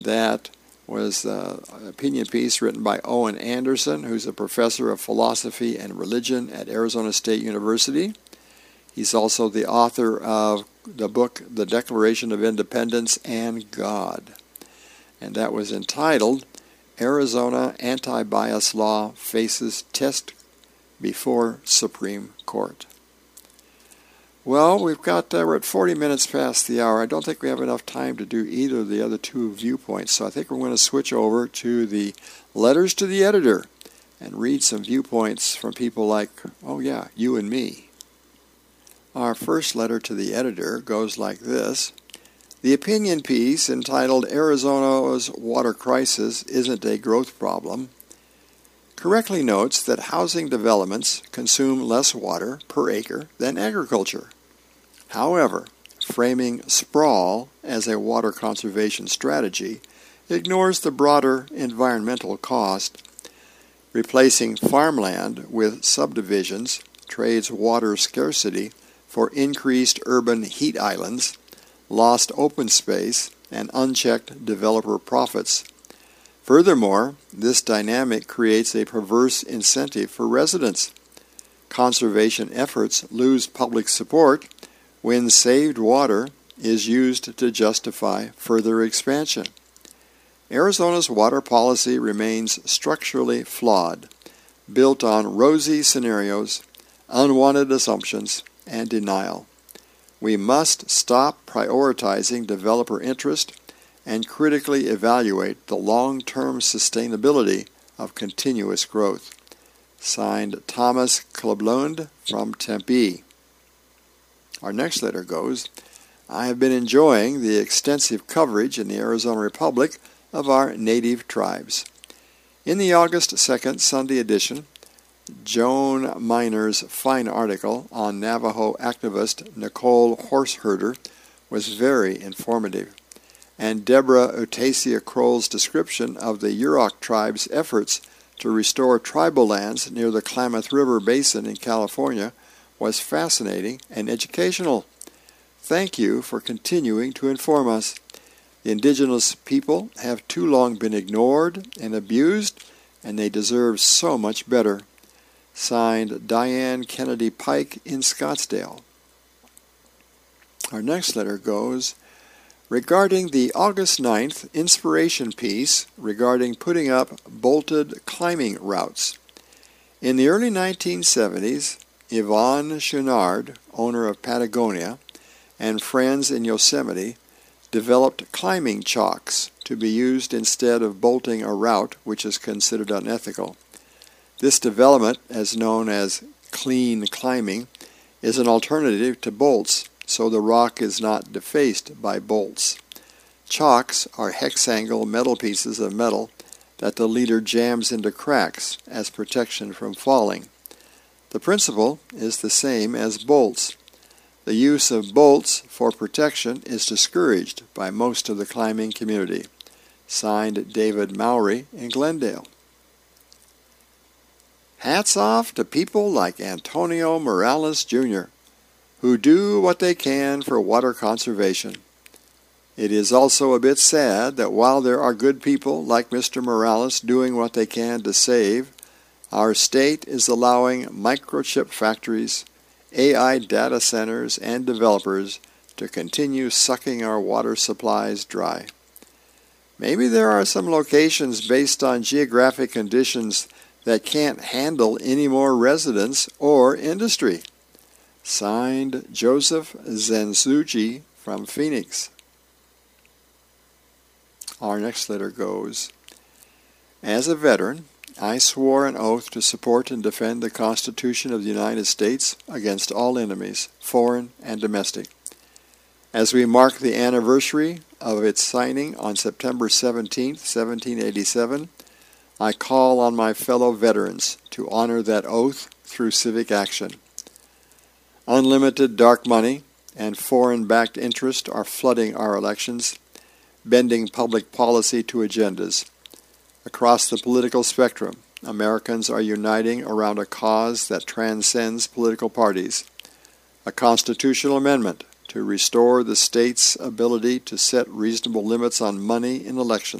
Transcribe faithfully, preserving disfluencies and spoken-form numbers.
That was uh, an opinion piece written by Owen Anderson, who's a professor of philosophy and religion at Arizona State University. He's also the author of the book, The Declaration of Independence and God. And that was entitled, Arizona Anti-Bias Law Faces Test Before Supreme Court. Well, we've got, uh, we're at forty minutes past the hour. I don't think we have enough time to do either of the other two viewpoints, so I think we're going to switch over to the letters to the editor and read some viewpoints from people like, oh yeah, you and me. Our first letter to the editor goes like this. The opinion piece entitled Arizona's Water Crisis Isn't a Growth Problem correctly notes that housing developments consume less water per acre than agriculture. However, framing sprawl as a water conservation strategy ignores the broader environmental cost. Replacing farmland with subdivisions trades water scarcity for increased urban heat islands, lost open space, and unchecked developer profits. Furthermore, this dynamic creates a perverse incentive for residents. Conservation efforts lose public support when saved water is used to justify further expansion. Arizona's water policy remains structurally flawed, built on rosy scenarios, unwanted assumptions, and denial. We must stop prioritizing developer interest and critically evaluate the long-term sustainability of continuous growth. Signed, Thomas Kleblund from Tempe. Our next letter goes, I have been enjoying the extensive coverage in the Arizona Republic of our native tribes. In the August second Sunday edition, Joan Miner's fine article on Navajo activist Nicole Horseherder was very informative, and Deborah Utasia Kroll's description of the Yurok tribe's efforts to restore tribal lands near the Klamath River Basin in California was fascinating and educational. Thank you for continuing to inform us. The indigenous people have too long been ignored and abused, and they deserve so much better. Signed, Diane Kennedy Pike in Scottsdale. Our next letter goes, regarding the August ninth inspiration piece regarding putting up bolted climbing routes. In the early nineteen seventies, Yvonne Chouinard, owner of Patagonia, and friends in Yosemite developed climbing chalks to be used instead of bolting a route which is considered unethical. This development, as known as clean climbing, is an alternative to bolts, so the rock is not defaced by bolts. Chalks are hexangle metal pieces of metal that the leader jams into cracks as protection from falling. The principle is the same as bolts. The use of bolts for protection is discouraged by most of the climbing community. Signed, David Mowry in Glendale. Hats off to people like Antonio Morales Junior, who do what they can for water conservation. It is also a bit sad that while there are good people like Mister Morales doing what they can to save, our state is allowing microchip factories, A I data centers, and developers to continue sucking our water supplies dry. Maybe there are some locations based on geographic conditions that can't handle any more residents or industry. Signed, Joseph Zenzuji from Phoenix. Our next letter goes, as a veteran, I swore an oath to support and defend the Constitution of the United States against all enemies, foreign and domestic. As we mark the anniversary of its signing on September seventeenth, seventeen eighty-seven, I call on my fellow veterans to honor that oath through civic action. Unlimited dark money and foreign-backed interest are flooding our elections, bending public policy to agendas. Across the political spectrum, Americans are uniting around a cause that transcends political parties, a constitutional amendment to restore the state's ability to set reasonable limits on money in elections.